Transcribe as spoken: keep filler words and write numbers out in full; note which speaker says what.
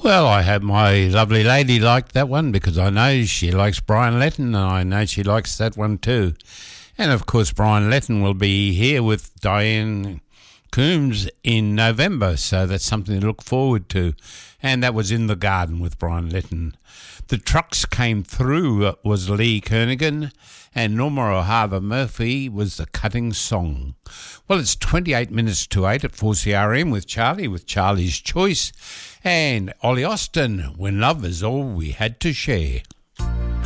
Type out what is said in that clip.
Speaker 1: Well, I hope my lovely lady liked that one because I know she likes Brian Letton and I know she likes that one too. And of course, Brian Letton will be here with Diane Coombs in November, so that's something to look forward to. And that was In the Garden with Brian Letton. The Trucks Came Through was Lee Kernaghan, and Norma O'Hara Murphy was The Cutting Song. Well, it's twenty-eight minutes to eight at four C R M with Charlie, with Charlie's Choice, and Ollie Austin, When Love Is All We Had to Share.